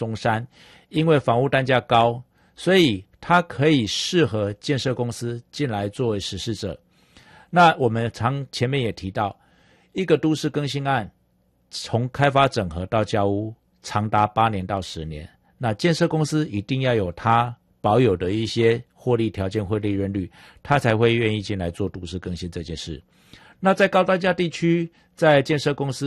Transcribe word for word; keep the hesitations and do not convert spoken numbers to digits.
松山，因为房屋单价高，所以它可以适合建设公司进来作为实施者。那我们常前面也提到，一个都市更新案从开发整合到交屋长达八年到十年，那建设公司一定要有它保有的一些获利条件或利润率，它才会愿意进来做都市更新这件事。那在高单价地区，在建设公司